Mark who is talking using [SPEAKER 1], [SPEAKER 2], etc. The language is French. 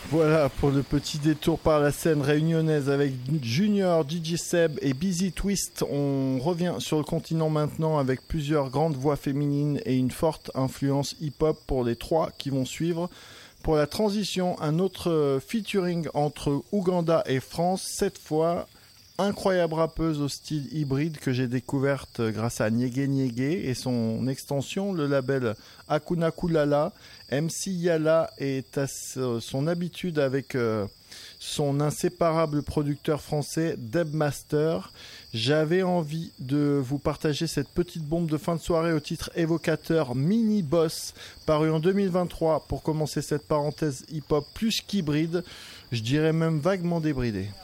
[SPEAKER 1] Voilà pour le petit détour par la scène réunionnaise avec Junior, DJ Seb et Busy Twist. On revient sur le continent maintenant avec plusieurs grandes voix féminines et une forte influence hip-hop pour les trois qui vont suivre. Pour la transition, un autre featuring entre Ouganda et France, cette fois incroyable rappeuse au style hybride que j'ai découverte grâce à Nyege Nyege et son extension, le label Hakuna Kulala. MC Yala est à son habitude avec son inséparable producteur français Debmaster. J'avais envie de vous partager cette petite bombe de fin de soirée au titre évocateur Mini Boss, paru en 2023 pour commencer cette parenthèse hip-hop plus qu'hybride, je dirais même vaguement débridée.